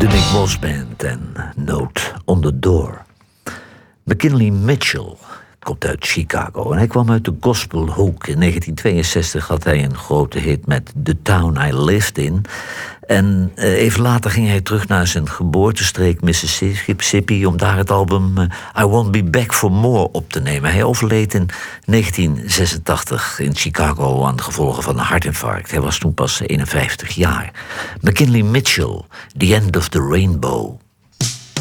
De Nick Moss Band en Note on the Door. McKinley Mitchell komt uit Chicago en hij kwam uit de gospelhoek. In 1962 had hij een grote hit met The Town I Lived In. En even later ging hij terug naar zijn geboortestreek Mississippi om daar het album I Won't Be Back for More op te nemen. Hij overleed in 1986 in Chicago aan de gevolgen van een hartinfarct. Hij was toen pas 51 jaar. McKinley Mitchell, The End of the Rainbow.